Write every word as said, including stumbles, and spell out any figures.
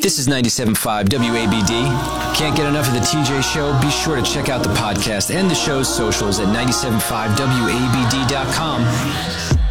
This is ninety-seven point five W A B D. Can't get enough of the T J Show? Be sure to check out the podcast and the show's socials at nine seven five W A B D dot com.